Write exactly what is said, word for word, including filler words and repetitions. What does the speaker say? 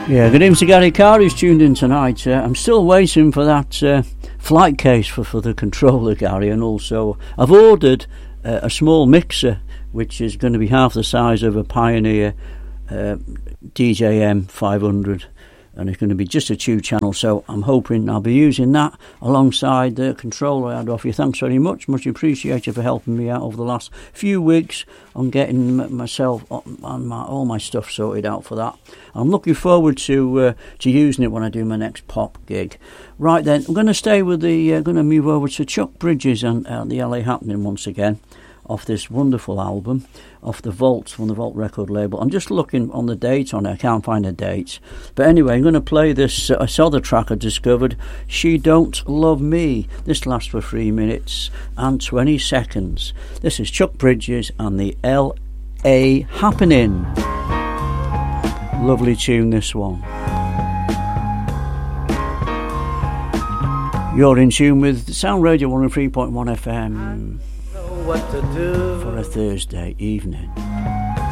Yeah, good evening to Gary Carr who's tuned in tonight. Uh, I'm still waiting for that uh, flight case for, for the controller, Gary, and also I've ordered uh, a small mixer which is going to be half the size of a Pioneer uh, D J M five hundred, and it's going to be just a two channel, so I'm hoping I'll be using that alongside the controller I had off you. Thanks very much, much appreciated for helping me out over the last few weeks on getting m- myself and my, all my stuff sorted out for that. I'm looking forward to uh, to using it when I do my next pop gig. Right then, I'm going to stay with the, uh, going to move over to Chuck Bridges and uh, the L A Happening once again, off this wonderful album, off the Vault, from the Vault record label. I'm just looking on the date on it, I can't find a date. But anyway, I'm going to play this, uh, I saw the track I discovered, She Don't Love Me. This lasts for three minutes and twenty seconds. This is Chuck Bridges and the L A Happening. Lovely tune, this one. You're in tune with Sound Radio one oh three point one F M. What to do for a Thursday evening.